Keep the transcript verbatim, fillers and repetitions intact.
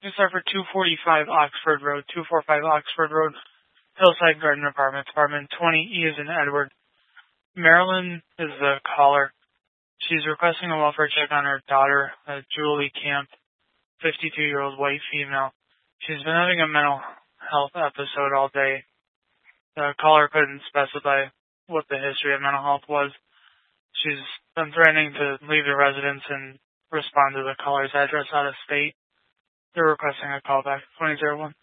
It's are for two forty-five Oxford Road, two forty-five Oxford Road, Hillside Garden Apartments, apartment twenty E is in Edward. Marilyn is the caller. She's requesting a welfare check on her daughter, uh, Julie Camp, fifty-two-year-old white female. She's been having a mental health episode all day. The caller couldn't specify what the history of mental health was. She's been threatening to leave the residence and respond to the caller's address out of state. They're requesting a call back, twenty oh one.